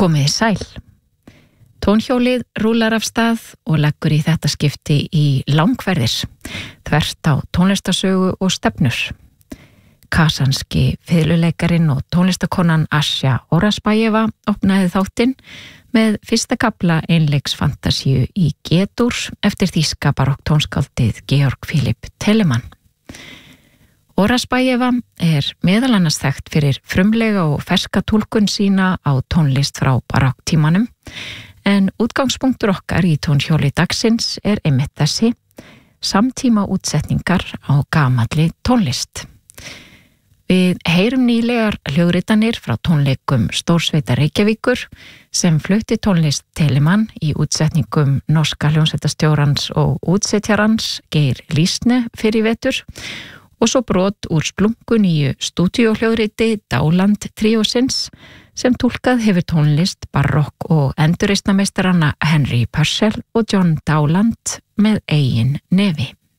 Komiði sæl. Tónhjólið rúlar af stað og leggur í þetta skipti í langferðir, þvert á tónlistarsögu og stefnur. Kasanski fiðluleikarin og tónlistakonan Asja Orasbajeva opnaði þáttinn með fyrsta kafla einleiksfantasíu í G-dúr eftir þýska barokktónskáldið Georg Philipp Telemann. Orasbajeva meðal annars þekkt fyrir frumlega og ferska túlkun sína á tónlist frá barokktímanum, en útgangspunktur okkar í tónhjóli dagsins einmitt þessi, samtíma útsetningar á gamalli tónlist. Við heyrum nýlegar hljóðritanir frá tónleikum Stórsveitar Reykjavíkur sem flutti tónlist Telemann í útsetningum norska hljómsveitarstjórans og útsetjarans Geir Lýsne fyrir vetur og svo brot úr splungu nýju stúdíóhljóðriti Dáland tríósins sem túlkað hefur tónlist barokk og endurreisnarmeistarana Henry Purcell og John Dowland með eigin nefi.